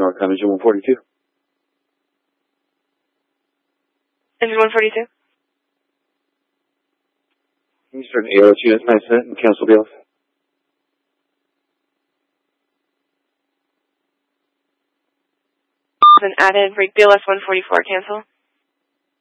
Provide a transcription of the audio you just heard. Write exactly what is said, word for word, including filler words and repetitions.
North, I'm engine one forty-two. Engine one forty-two? Can you start an A R S units nine cent and cancel the off? An added break B L S one forty-four, cancel.